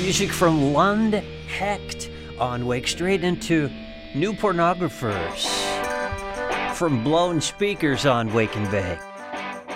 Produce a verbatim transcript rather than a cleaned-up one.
Music from Lund Hecht on Wake, straight into New Pornographers from Blown Speakers on Wake and Bake.